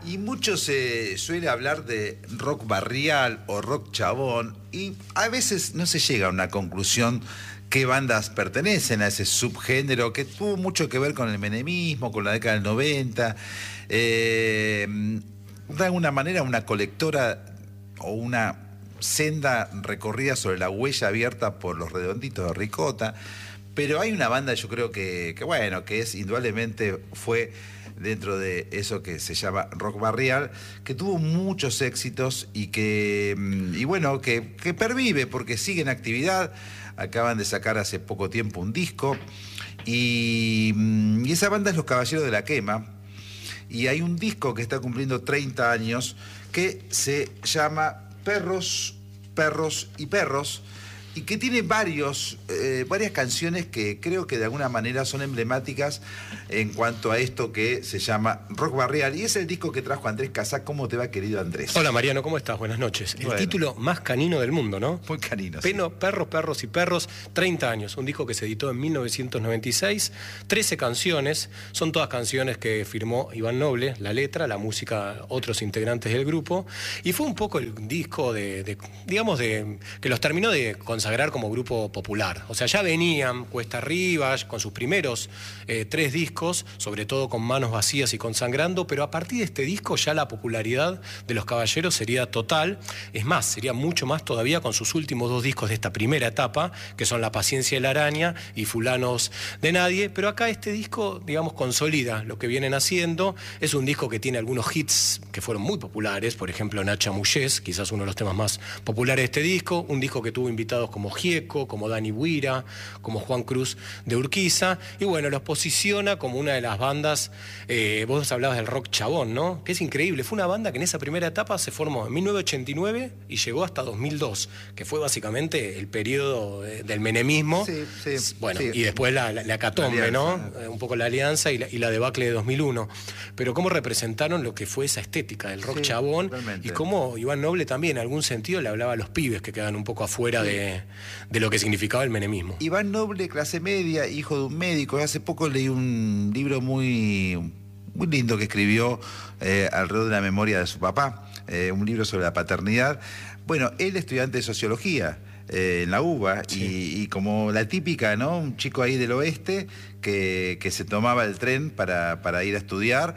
Y mucho se suele hablar de rock barrial o rock chabón, y a veces no se llega a una conclusión qué bandas pertenecen a ese subgénero que tuvo mucho que ver con el menemismo, con la década del 90. De alguna manera una colectora o una senda recorrida sobre la huella abierta por los Redonditos de Ricota. Pero hay una banda, yo creo que es indudablemente fue dentro de eso que se llama rock barrial, que tuvo muchos éxitos y que pervive porque sigue en actividad. Acaban de sacar hace poco tiempo un disco y esa banda es Los Caballeros de la Quema, y hay un disco que está cumpliendo 30 años que se llama Perros, Perros y Perros, y que tiene varias canciones que creo que de alguna manera son emblemáticas en cuanto a esto que se llama rock barrial, y es el disco que trajo Andrés Casá. ¿Cómo te va, querido Andrés? Hola, Mariano, ¿cómo estás? Buenas noches. El título más canino del mundo, ¿no? Muy canino. Perros, Perros y Perros, 30 años. Un disco que se editó en 1996, 13 canciones, son todas canciones que firmó Iván Noble, la letra, la música, otros integrantes del grupo, y fue un poco el disco que los terminó de consagrar como grupo popular. O sea, ya venían cuesta arriba con sus primeros 3 discos, sobre todo con Manos Vacías y Consagrando, pero a partir de este disco ya la popularidad de Los Caballeros sería total. Es más, sería mucho más todavía con sus últimos 2 discos de esta primera etapa, que son La Paciencia de la Araña y Fulanos de Nadie. Pero acá este disco, consolida lo que vienen haciendo. Es un disco que tiene algunos hits que fueron muy populares, por ejemplo, Nacha Mullés, quizás uno de los temas más populares de este disco. Un disco que tuvo invitados como Gieco, como Dani Buira, como Juan Cruz de Urquiza, y los posiciona como una de las bandas. Vos hablabas del rock chabón, ¿no? Que es increíble. Fue una banda que en esa primera etapa se formó en 1989 y llegó hasta 2002, que fue básicamente el periodo del menemismo. Sí. Y después la hecatombe, ¿no? Un poco la alianza y la debacle de 2001. Pero cómo representaron lo que fue esa estética del rock chabón, realmente. Y cómo Iván Noble también, en algún sentido, le hablaba a los pibes que quedan un poco afuera de lo que significaba el menemismo. Iván Noble, clase media, hijo de un médico. Hace poco leí un libro muy lindo que escribió alrededor de la memoria de su papá, un libro sobre la paternidad. Bueno, él es estudiante de sociología en la UBA, y como la típica, ¿no? Un chico ahí del oeste que se tomaba el tren para ir a estudiar,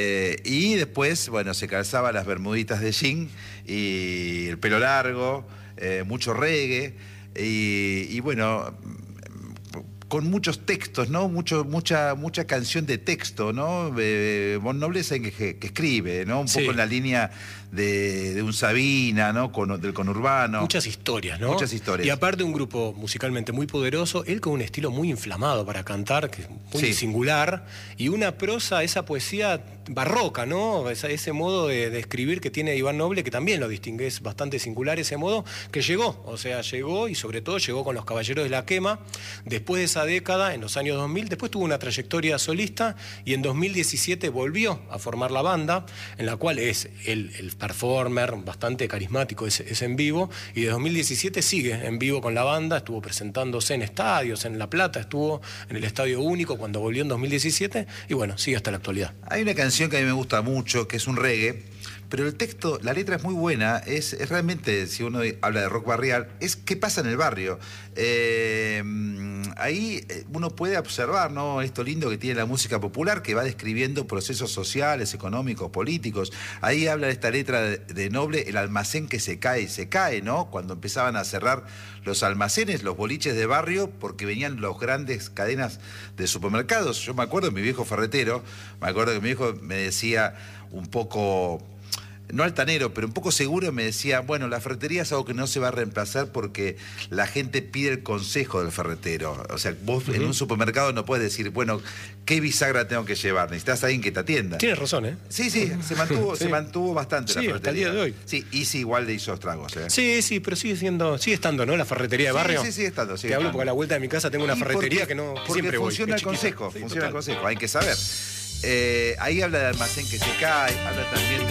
y después, se calzaba las bermuditas de jean y el pelo largo, mucho reggae, con muchos textos, ¿no? Mucha canción de texto, ¿no? Iván Noble es alguien que escribe, ¿no? Un poco en la línea de un Sabina, ¿no? Del conurbano. Muchas historias, ¿no? Muchas historias. Y aparte un grupo musicalmente muy poderoso, él con un estilo muy inflamado para cantar, que es muy singular, y una prosa, esa poesía barroca, ¿no? Ese modo de escribir que tiene Iván Noble, que también lo distingue, es bastante singular ese modo, que llegó y sobre todo llegó con Los Caballeros de la Quema. Después de esa década, en los años 2000, después tuvo una trayectoria solista, y en 2017 volvió a formar la banda, en la cual es el performer bastante carismático, es en vivo, y de 2017 sigue en vivo con la banda. Estuvo presentándose en estadios, en La Plata, estuvo en el Estadio Único cuando volvió en 2017, y sigue hasta la actualidad. Hay una canción que a mí me gusta mucho, que es un reggae, pero el texto, la letra es muy buena, es realmente, si uno habla de rock barrial, es qué pasa en el barrio. Ahí uno puede observar, ¿no? Esto lindo que tiene la música popular, que va describiendo procesos sociales, económicos, políticos. Ahí habla esta letra de Noble, el almacén que se cae, ¿no? Cuando empezaban a cerrar los almacenes, los boliches de barrio, porque venían las grandes cadenas de supermercados. Yo me acuerdo de mi viejo ferretero, que mi viejo me decía un poco, no altanero, pero un poco seguro, me decía, la ferretería es algo que no se va a reemplazar porque la gente pide el consejo del ferretero. O sea, vos en un supermercado no puedes decir, ¿qué bisagra tengo que llevar? Necesitas a alguien que te atienda. Tienes razón, ¿eh? Sí, se mantuvo bastante la ferretería. Hasta el día de hoy. Sí, y igual le hizo estragos, ¿eh? Sí, pero sigue estando, ¿no? La ferretería de barrio. Sí, sigue estando. Te hablo porque a la vuelta de mi casa tengo una ferretería que siempre voy. Funciona el consejo, hay que saber. Ahí habla de almacén que se cae, habla también